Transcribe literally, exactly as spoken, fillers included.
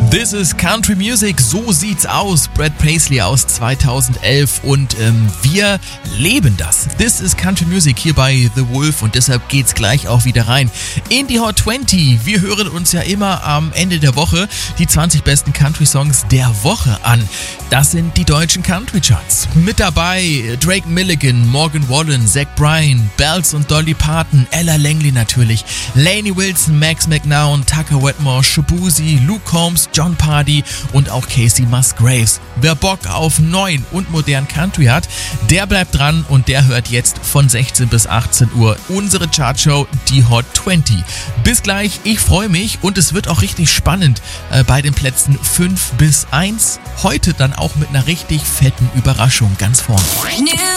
This is Country Music, so sieht's aus. Brad Paisley aus zweitausendelf und ähm, wir leben das. This is Country Music hier bei The Wolf und deshalb geht's gleich auch wieder rein in die Hot zwanzig. Wir hören uns ja immer am Ende der Woche die zwanzig besten Country-Songs der Woche an. Das sind die deutschen Country-Charts. Mit dabei Drake Milligan, Morgan Wallen, Zach Bryan, Bells und Dolly Parton, Ella Langley natürlich, Lainey Wilson, Max McNown, Tucker Wetmore, Shabuzi, Luke Combs, John Pardy und auch Casey Musgraves. Wer Bock auf neuen und modernen Country hat, der bleibt dran und der hört jetzt von sechzehn bis achtzehn Uhr unsere Chartshow, die Hot zwanzig. Bis gleich, ich freue mich und es wird auch richtig spannend äh, bei den Plätzen fünf bis eins. Heute dann auch mit einer richtig fetten Überraschung ganz vorne.